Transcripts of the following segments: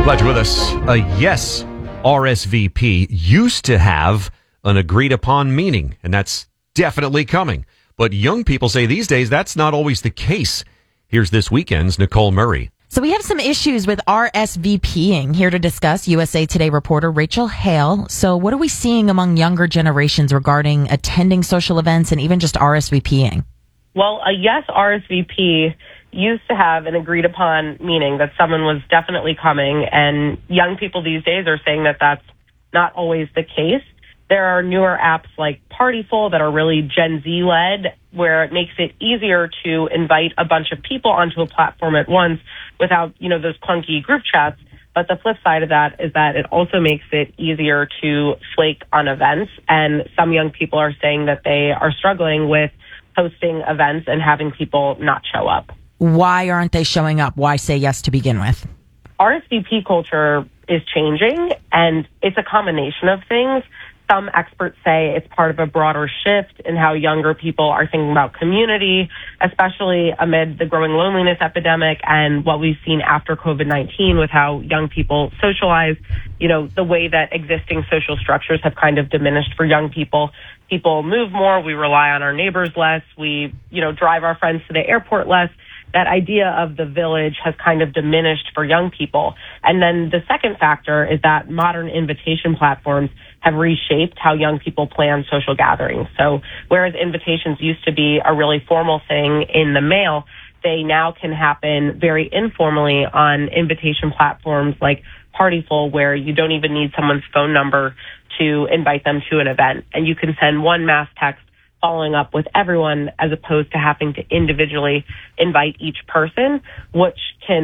Glad you're with us. Yes, RSVP used to have an agreed upon meaning, and that's definitely coming. But young people say these days that's not always the case. Here's this weekend's Nicole Murray. So we have some issues with RSVPing. Here to discuss, USA Today reporter Rachel Hale. So what are we seeing among younger generations regarding attending social events and even just RSVPing? Well, a yes RSVP used to have an agreed upon meaning that someone was definitely coming, and young people these days are saying that that's not always the case. There are newer apps like Partyful that are really Gen Z led, where it makes it easier to invite a bunch of people onto a platform at once without, those clunky group chats. But the flip side of that is that it also makes it easier to flake on events. And some young people are saying that they are struggling with hosting events and having people not show up. Why aren't they showing up? Why say yes to begin with? RSVP culture is changing, and it's a combination of things. Some experts say it's part of a broader shift in how younger people are thinking about community, especially amid the growing loneliness epidemic and what we've seen after COVID-19 with how young people socialize. The way that existing social structures have kind of diminished for young people. People move more. We rely on our neighbors less. We, drive our friends to the airport less. That idea of the village has kind of diminished for young people. And then the second factor is that modern invitation platforms have reshaped how young people plan social gatherings. So whereas invitations used to be a really formal thing in the mail, they now can happen very informally on invitation platforms like Partyful, where you don't even need someone's phone number to invite them to an event. And you can send one mass text following up with everyone as opposed to having to individually invite each person, which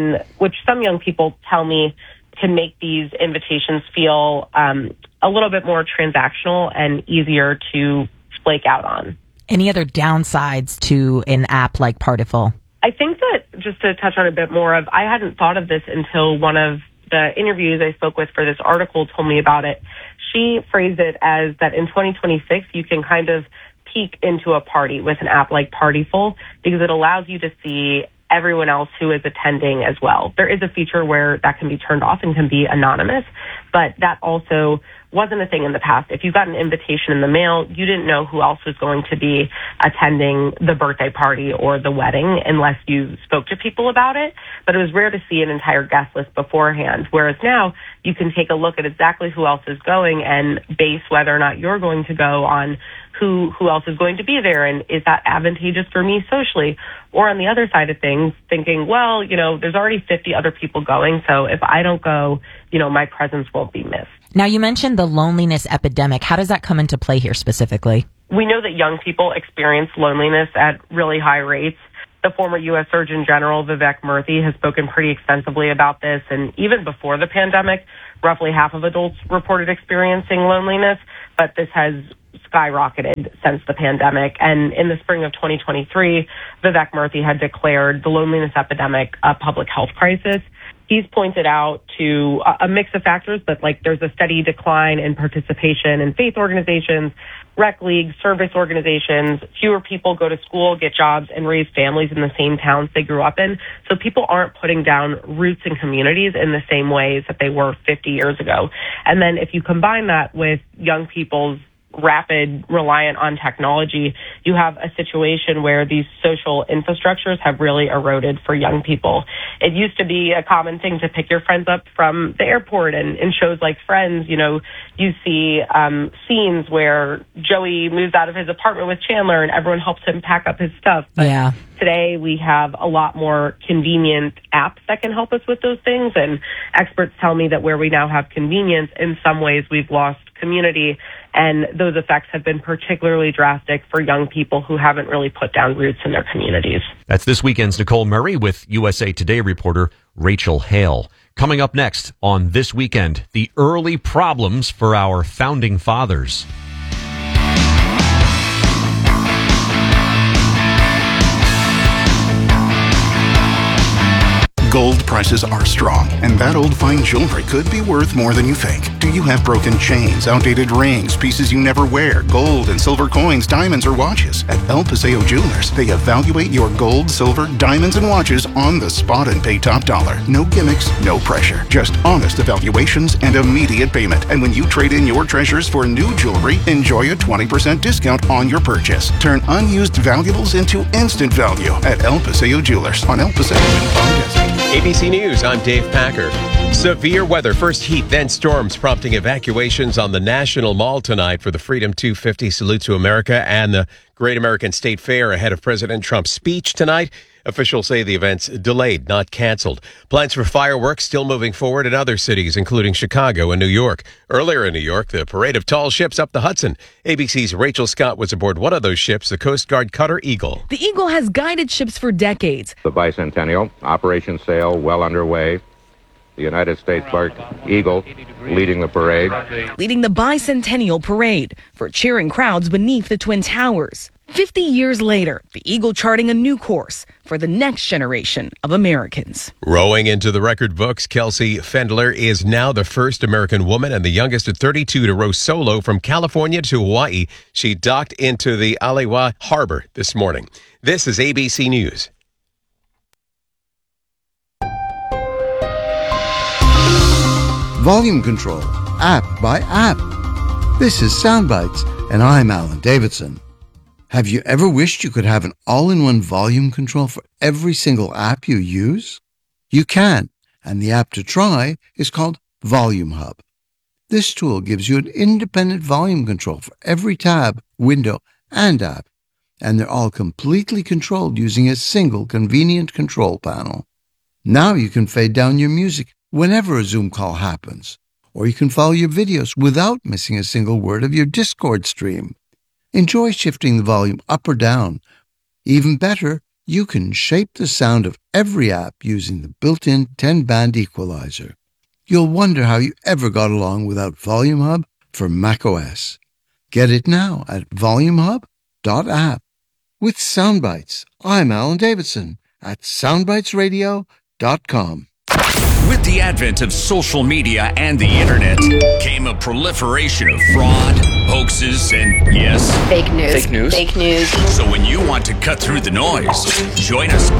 some young people tell me can make these invitations feel a little bit more transactional and easier to flake out on. Any other downsides to an app like Partyful? I think that, just to touch on a bit more I hadn't thought of this until one of the interviews I spoke with for this article told me about it. She phrased it as that in 2026, you can kind of peek into a party with an app like Partyful because it allows you to see everyone else who is attending as well. There is a feature where that can be turned off and can be anonymous, but that also wasn't a thing in the past. If you got an invitation in the mail, you didn't know who else was going to be attending the birthday party or the wedding unless you spoke to people about it. But it was rare to see an entire guest list beforehand, whereas now you can take a look at exactly who else is going and base whether or not you're going to go on who else is going to be there, and is that advantageous for me socially? Or on the other side of things, thinking, well, there's already 50 other people going, so if I don't go, my presence won't be missed. Now, you mentioned the loneliness epidemic. How does that come into play here specifically? We know that young people experience loneliness at really high rates. The former U.S. Surgeon General, Vivek Murthy, has spoken pretty extensively about this, and even before the pandemic, roughly half of adults reported experiencing loneliness, but this has skyrocketed since the pandemic. And in the spring of 2023, Vivek Murthy had declared the loneliness epidemic a public health crisis. He's pointed out to a mix of factors, but there's a steady decline in participation in faith organizations, rec leagues, service organizations. Fewer people go to school, get jobs, and raise families in the same towns they grew up in. So people aren't putting down roots in communities in the same ways that they were 50 years ago. And then if you combine that with young people's rapid reliance on technology, you have a situation where these social infrastructures have really eroded for young people. It used to be a common thing to pick your friends up from the airport, and in shows like Friends, you see scenes where Joey moves out of his apartment with Chandler and everyone helps him pack up his stuff. But yeah. Today we have a lot more convenient apps that can help us with those things, and experts tell me that where we now have convenience, in some ways we've lost community, and those effects have been particularly drastic for young people who haven't really put down roots in their communities. That's this weekend's Nicole Murray with USA Today reporter Rachel Hale. Coming up next on This Weekend, the early problems for our founding fathers. Gold prices are strong, and that old fine jewelry could be worth more than you think. Do you have broken chains, outdated rings, pieces you never wear, gold and silver coins, diamonds, or watches? At El Paseo Jewelers, they evaluate your gold, silver, diamonds, and watches on the spot and pay top dollar. No gimmicks, no pressure. Just honest evaluations and immediate payment. And when you trade in your treasures for new jewelry, enjoy a 20% discount on your purchase. Turn unused valuables into instant value at El Paseo Jewelers on El Paseo in Palm Desert. ABC News, I'm Dave Packer. Severe weather, first heat, then storms, prompting evacuations on the National Mall tonight for the Freedom 250 Salute to America and the Great American State Fair ahead of President Trump's speech tonight. Officials say the event's delayed, not canceled. Plans for fireworks still moving forward in other cities, including Chicago and New York. Earlier in New York, the parade of tall ships up the Hudson. ABC's Rachel Scott was aboard one of those ships, the Coast Guard cutter Eagle. The Eagle has guided ships for decades. The bicentennial Operation Sail well underway. The United States bark Eagle leading the parade. Leading the bicentennial parade for cheering crowds beneath the Twin Towers. 50 years later, the Eagle charting a new course for the next generation of Americans. Rowing into the record books, Kelsey Fendler is now the first American woman and the youngest at 32 to row solo from California to Hawaii. She docked into the Alewa Harbor this morning. This is ABC News. Volume control, app by app. This is Soundbites, and I'm Alan Davidson. Have you ever wished you could have an all-in-one volume control for every single app you use? You can, and the app to try is called Volume Hub. This tool gives you an independent volume control for every tab, window, and app, and they're all completely controlled using a single convenient control panel. Now you can fade down your music whenever a Zoom call happens, or you can follow your videos without missing a single word of your Discord stream. Enjoy shifting the volume up or down. Even better, you can shape the sound of every app using the built-in 10-band equalizer. You'll wonder how you ever got along without Volume Hub for macOS. Get it now at volumehub.app. With Soundbites, I'm Alan Davidson at soundbitesradio.com. With the advent of social media and the internet came a proliferation of fraud, hoaxes, and, yes, fake news. Fake news. Fake news. So when you want to cut through the noise, join us.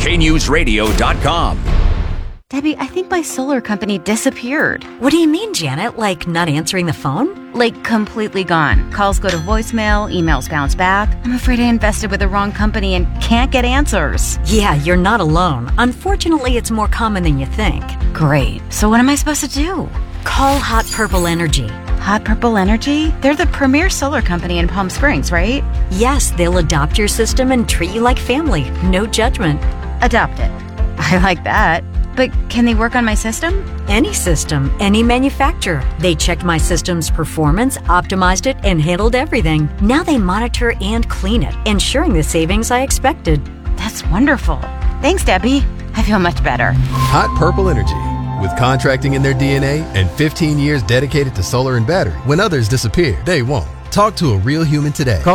KNewsRadio.com. Debbie, I think my solar company disappeared. What do you mean, Janet? Like not answering the phone? Like completely gone. Calls go to voicemail, emails bounce back. I'm afraid I invested with the wrong company and can't get answers. Yeah, you're not alone. Unfortunately, it's more common than you think. Great. So what am I supposed to do? Call Hot Purple Energy. Hot Purple Energy? They're the premier solar company in Palm Springs, right? Yes, they'll adopt your system and treat you like family. No judgment. Adopt it. I like that. But can they work on my system? Any system, any manufacturer. They checked my system's performance, optimized it, and handled everything. Now they monitor and clean it, ensuring the savings I expected. That's wonderful. Thanks, Debbie. I feel much better. Hot Purple Energy. With contracting in their DNA and 15 years dedicated to solar and battery, when others disappear, they won't. Talk to a real human today.